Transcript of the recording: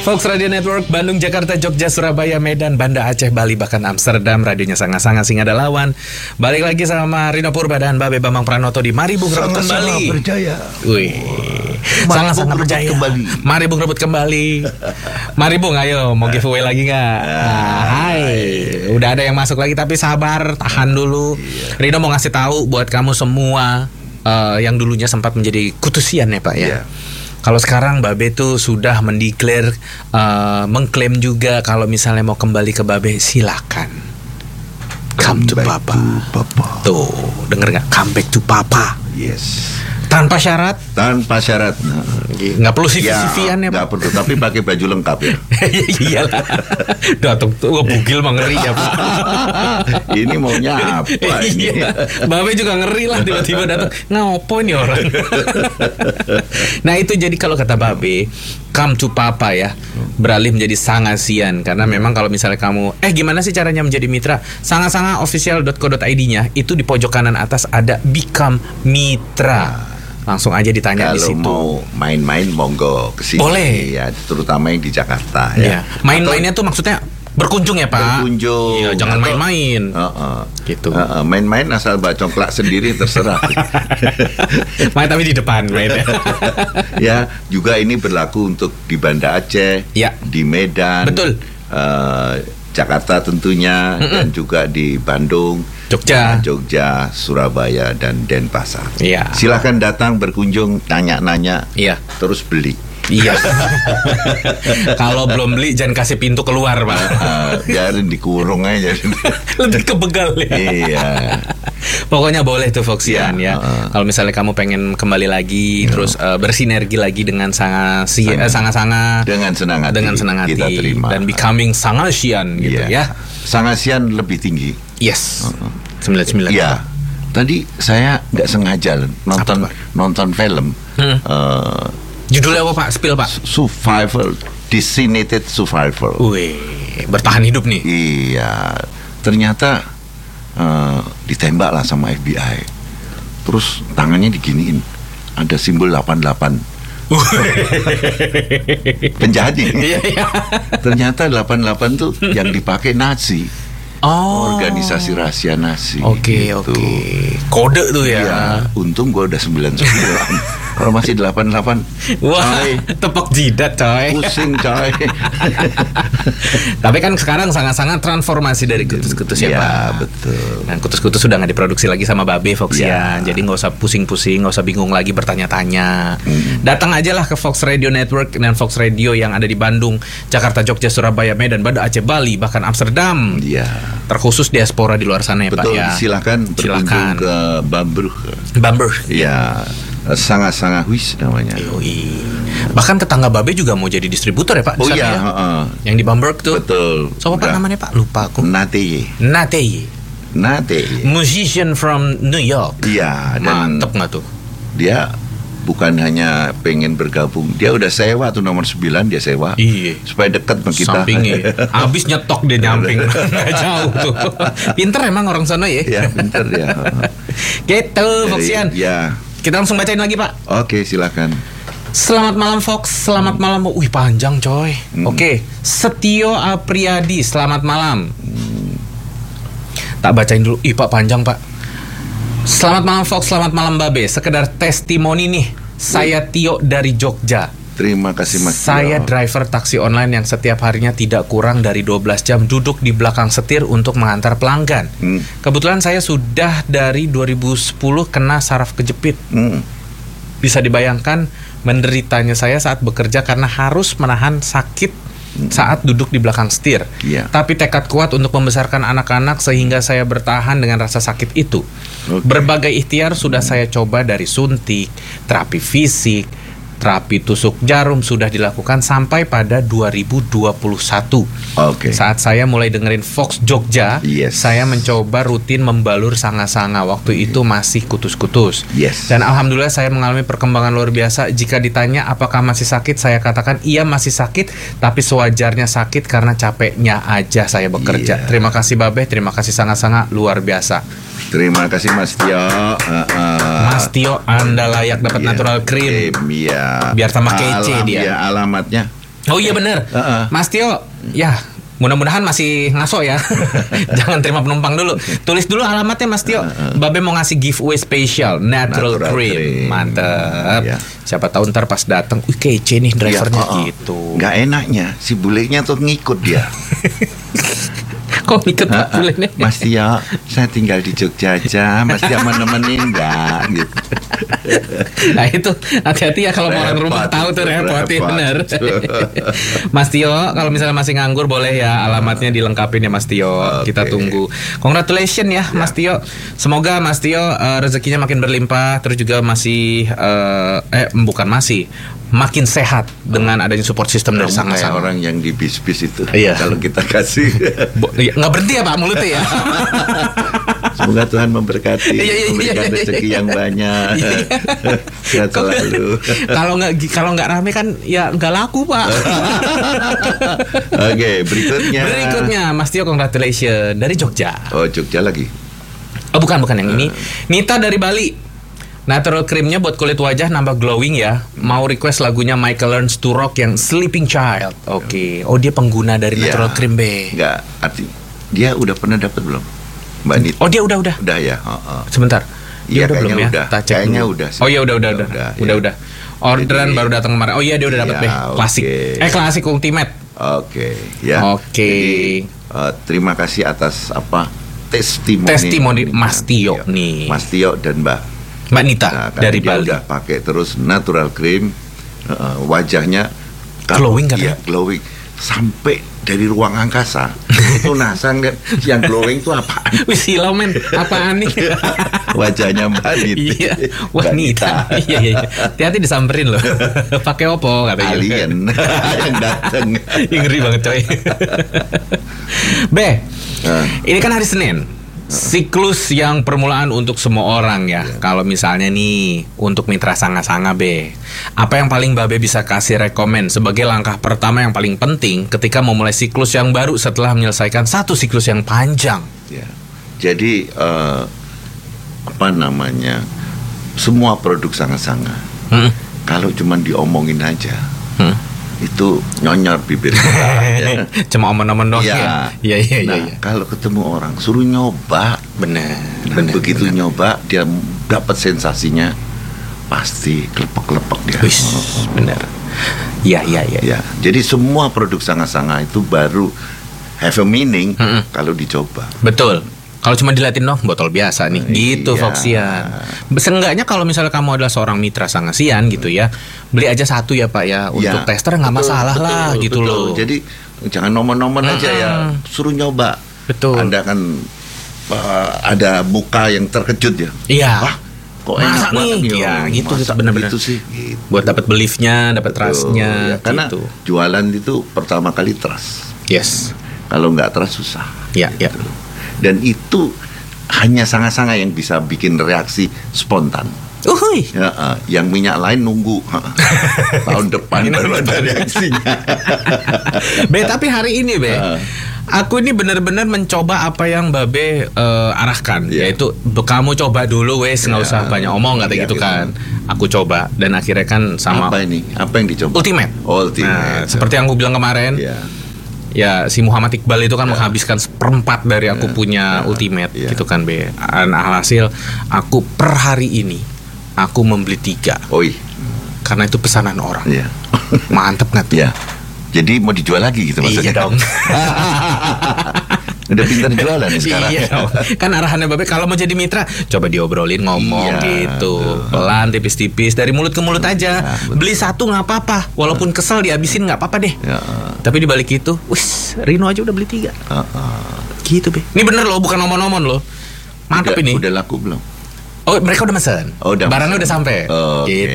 Fox Radio Network, Bandung, Jakarta, Jogja, Surabaya, Medan, Banda Aceh, Bali, bahkan Amsterdam. Radionya sangat-sangat Singa Lawan. Balik lagi sama Rino Purba dan Babe Bambang Pranoto di Mari Bung Rebut Kembali. Sangat berjaya. Wih, sangat-sangat berjaya. Mari Bung Rebut Kembali. Mari Bung, ayo mau giveaway lagi nggak? Hai, udah ada yang masuk lagi tapi sabar, tahan dulu. Rino mau ngasih tahu buat kamu semua yang dulunya sempat menjadi kutusian ya Pak ya. Kalau sekarang Babe tuh sudah mendeklar, mengklaim juga kalau misalnya mau kembali ke Babe, silakan. Come to Papa. Tuh, denger nggak? Come back to Papa. Yes. Tanpa syarat? Tanpa syarat. Nggak perlu CV-an ya Pak? Nggak perlu, tapi pakai baju lengkap ya. Iyalah. Datang tuh bugil mah ngeri ya Pak. Ini maunya apa ini? Babe juga ngeri lah tiba-tiba datang. Ngopo nih orang? Nah itu jadi kalau kata Babe, come to Papa ya, beralih menjadi Sangasian. Karena memang kalau misalnya kamu gimana sih caranya menjadi mitra? Sangasangaofficial.co.id-nya itu di pojok kanan atas ada Become Mitra. Langsung aja ditanya di situ. Kalau mau main-main monggo kesini. Boleh ya, terutama yang di Jakarta ya. Main-mainnya tuh maksudnya berkunjung ya Pak? Berkunjung. Iya, jangan main-main. Gitu. Main-main asal bawa congklak sendiri terserah. Main tapi di depan mainnya. Ya, juga ini berlaku untuk di Banda Aceh, ya, di Medan. Betul. Jakarta tentunya, dan juga di Bandung, Jogja, Surabaya, dan Denpasar. Iya. Silahkan datang berkunjung, nanya-nanya, terus beli. Iya. Kalau belum beli jangan kasih pintu keluar Pak. Biarin dikurung aja. Lebih ke begal ya. Iya. Pokoknya boleh tuh Foxian ya. Kalau misalnya kamu pengen kembali lagi, terus bersinergi lagi dengan Sanga-Sanga dengan senang hati kita terima. Dan becoming Sangasian gitu ya. Sangasian lebih tinggi. Yes. 99. Iya. Tadi saya nggak sengaja nonton film. Judulnya apa Pak? Spill Pak. Survival, Designated Survival. Wih, bertahan hidup nih. Iya. Ternyata ditembak lah sama FBI. Terus tangannya diginiin, ada simbol 88. Penjahatnya. Ternyata 88 tuh yang dipakai Nazi. Organisasi rahasia Nazi. Oke. Kode tuh ya. Iya, untung gue udah 99. Kalau masih 88, wah, tepok jidat coy. Pusing coy. Tapi kan sekarang sangat-sangat transformasi dari kutus-kutus ya Pak. Betul. Dan kutus-kutus sudah nggak diproduksi lagi sama Babe Foxian. Jadi nggak usah pusing-pusing, nggak usah bingung lagi bertanya-tanya. Datang aja lah ke Fox Radio Network dan Fox Radio yang ada di Bandung, Jakarta, Jogja, Surabaya, Medan, Banda Aceh, Bali, bahkan Amsterdam. Iya. Terkhusus diaspora di luar sana ya Pak ya. Silakan berkunjung ke Bamberg. Iya. Sangat-sangat wis namanya. Bahkan tetangga Babe juga mau jadi distributor ya Pak. Yang di Bamberg tuh. Betul. Siapa Pak namanya Pak? Lupa aku. Nate. Musician from New York. Iya. Mantep nggak tuh? Dia bukan hanya pengen bergabung, dia udah sewa tuh nomor 9 dia sewa. Iya. Supaya dekat sama kita. Sampingnya. Abis nyetok dia nyamping. Nggak jauh tuh. Pinter emang orang sana ya. Iya pinter ya. Gitu Foxian. Iya. Kita langsung bacain lagi Pak. Oke, silakan. Selamat malam Fox, selamat malam. Wih panjang coy. Oke, Setio Apriyadi, selamat malam. Tak bacain dulu. Pak panjang Pak. Selamat malam Fox, selamat malam Babe. Sekedar testimoni nih. Saya Tio dari Jogja. Terima kasih Mas. Saya driver taksi online yang setiap harinya tidak kurang dari 12 jam duduk di belakang setir untuk mengantar pelanggan. Kebetulan saya sudah dari 2010 kena saraf kejepit. Bisa dibayangkan menderitanya saya saat bekerja karena harus menahan sakit saat duduk di belakang setir. Tapi tekad kuat untuk membesarkan anak-anak sehingga saya bertahan dengan rasa sakit itu. Berbagai ikhtiar sudah saya coba, dari suntik, terapi fisik, terapi tusuk jarum sudah dilakukan sampai pada 2021. Saat saya mulai dengerin Fox Jogja, saya mencoba rutin membalur Sanga-Sanga. Waktu itu masih kutus-kutus. Dan alhamdulillah saya mengalami perkembangan luar biasa. Jika ditanya apakah masih sakit, saya katakan iya masih sakit, tapi sewajarnya sakit karena capeknya aja saya bekerja. Terima kasih Babe, terima kasih Sanga-Sanga, luar biasa. Terima kasih Mas Tio. Mas Tio, Anda layak dapat natural cream. Iya. Biar tambah kece dia. Alamatnya Oh iya bener. Mas Tio, ya mudah-mudahan masih ngaso ya. Jangan terima penumpang dulu. Tulis dulu alamatnya Mas Tio. Babe mau ngasih giveaway spesial Natural Cream. Mantep. Ya. Siapa tahu ntar pas datang, kece nih drivernya gitu. Nggak enaknya si bulenya tuh ngikut dia. Kok ngikut bulenya? Mas Tio, saya tinggal di Jogja aja. Mas Tio mau nemenin nggak? Gitu. Nah itu hati-hati ya kalau orang rumah tahu tuh repot ya bener. Mas Tio kalau misalnya masih nganggur boleh ya alamatnya dilengkapin ya Mas Tio. Kita tunggu. Congratulations ya Mas Tio. Semoga Mas Tio rezekinya makin berlimpah, terus juga masih makin sehat dengan adanya support system dari Sanga-Sanga. Orang yang di bis-bis itu. Iya. Kalau kita kasih nggak berhenti ya Pak mulutnya ya. Semoga Tuhan memberkati, memberikan rezeki yang banyak. Sehat selalu. Kalau nggak rame kan ya nggak laku Pak. Oke, berikutnya Mas Tio congratulations dari Jogja. Oh, Jogja lagi. Oh bukan yang ini. Nita dari Bali. Natural creamnya buat kulit wajah nambah glowing ya. Mau request lagunya Michael Learns to Rock yang Sleeping Child. Oke. Oh dia pengguna dari Natural Cream B. Enggak, arti dia udah pernah dapat belum? Mbak Nita. Oh dia udah. Udah ya. Sebentar. Iya belum ya? Udah. Kayaknya udah. Oh iya udah. Orderan baru datang kemarin. Oh iya dia udah dapat B. Klasik. Klasik ultimate. Oke, ya. Oke. Jadi, terima kasih atas testimoni Mas Tio nih. Mas Tio dan Mbak Nita dari Bali. Udah pakai terus natural cream, wajahnya glowing kan? Iya, glowing sampai dari ruang angkasa. Itu NASA kan yang glowing itu apaan? Wih silau men, apaan nih? Wajahnya Mbak Nita. Iya, Nita. Iya. Hati-hati disamperin loh. Pakai opo katanya. Alien yang datang. Ngeri banget coy. Ini kan hari Senin. Siklus yang permulaan untuk semua orang ya. Kalau misalnya nih untuk mitra Sanga-Sanga apa yang paling Babe bisa kasih rekomen sebagai langkah pertama yang paling penting ketika memulai siklus yang baru setelah menyelesaikan satu siklus yang panjang? Ya. Jadi semua produk Sanga-Sanga kalau cuman diomongin aja itu nyonyor bibir kita ya. Cuma omong-omong doang ya. Iya. Kalau ketemu orang suruh nyoba. Benar. Begitu nyoba dia dapat sensasinya pasti kelepek-kelepek dia. Benar. Iya. Jadi semua produk Sanga-Sanga itu baru have a meaning kalau dicoba. Betul. Kalau cuma diliatin dong, botol biasa nih, gitu Foxian. Seenggaknya kalau misalnya kamu adalah seorang mitra Sanga-Sian gitu ya, beli aja satu ya Pak ya, untuk tester nggak masalah lah gitu loh. Jadi jangan nomor-nomor aja ya, suruh nyoba. Betul. Anda kan ada muka yang terkejut ya. Iya. Wah, kok enak nih? Ya gitu benar-benar. Gitu sih. Gitu. Buat dapat beliefnya, dapat trustnya. Karena jualan itu pertama kali trust. Yes. Kalau nggak trust susah. Iya. Dan itu hanya Sanga-Sanga yang bisa bikin reaksi spontan. Yang minyak lain nunggu tahun depan baru ada reaksinya. Tapi hari ini aku ini benar-benar mencoba apa yang Babe arahkan, yaitu kamu coba dulu nggak usah banyak omong gitu kan. Aku coba dan akhirnya kan sama. Apa yang dicoba? Ultimate. Nah, seperti yang aku bilang kemarin. Ya si Muhammad Iqbal itu kan menghabiskan 1/4 dari aku punya Ultimate gitu kan alhasil aku per hari ini aku membeli 3 karena itu pesanan orang. Mantep nggak tuh? Jadi mau dijual lagi gitu maksudnya? Iya dong. Udah pintar jualan nih sekarang. Iya dong. Kan arahannya Babe kalau mau jadi mitra coba diobrolin ngomong gitu pelan tipis-tipis dari mulut ke mulut aja. Beli satu nggak apa-apa, walaupun kesel dihabisin nggak apa-apa deh. Tapi dibalik itu, Rino aja udah beli 3. Gitu Ini bener loh, bukan omon-omon loh. Mantap ini. Udah laku belum? Oh mereka udah mesen. Barangnya udah sampai. Gitu.